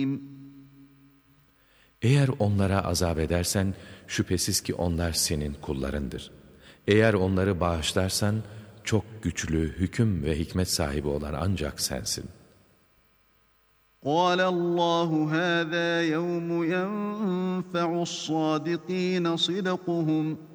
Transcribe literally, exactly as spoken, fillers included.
Eğer onlara azap edersen, şüphesiz ki onlar senin kullarındır. Eğer onları bağışlarsan, çok güçlü, hüküm ve hikmet sahibi olan ancak sensin. قَالَ اللّٰهُ هَذَا يَوْمُ يَنْفَعُ الصَّادِقِينَ صِدْقُهُمْ